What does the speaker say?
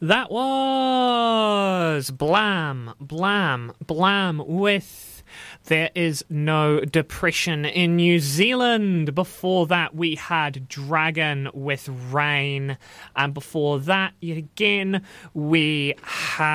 That was Blam, Blam, Blam with There Is No Depression in New Zealand. Before that, we had Dragon with Rain. And before that, yet again, we had